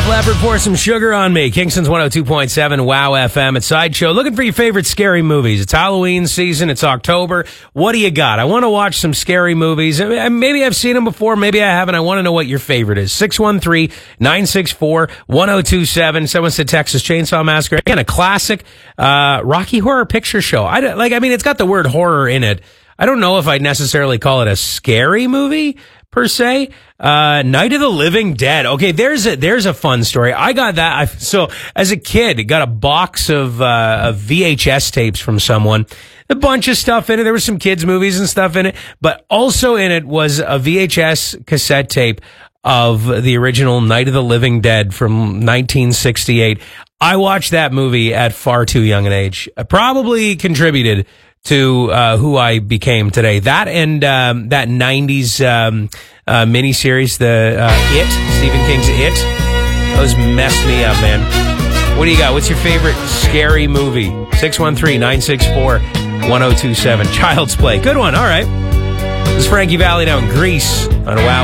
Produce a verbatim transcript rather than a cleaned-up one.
Def Leppard, Pour Some Sugar on Me. Kingston's one oh two point seven Wow F M at Sideshow. Looking for your favorite scary movies. It's Halloween season. It's October. What do you got? I want to watch some scary movies. Maybe I've seen them before. Maybe I haven't. I want to know what your favorite is. six one three, nine six four, one oh two seven. Someone said Texas Chainsaw Massacre. Again, a classic uh, Rocky Horror Picture Show. I don't, like. I mean, it's got the word horror in it. I don't know if I'd necessarily call it a scary movie per se. Uh, Night of the Living Dead. Okay, there's a, there's a fun story. I got that. I, so as a kid, got a box of, uh, of V H S tapes from someone. A bunch of stuff in it. There were some kids movies and stuff in it, but also in it was a V H S cassette tape of the original Night of the Living Dead from nineteen sixty-eight. I watched that movie at far too young an age. I probably contributed to uh, who I became today. That and um, that nineties um, uh, miniseries, the uh, It, Stephen King's It. Those messed me up, man. What do you got? What's your favorite scary movie? six one three, nine six four, one oh two seven. Child's Play. Good one. All right. This is Frankie Valli now in Greece on Wow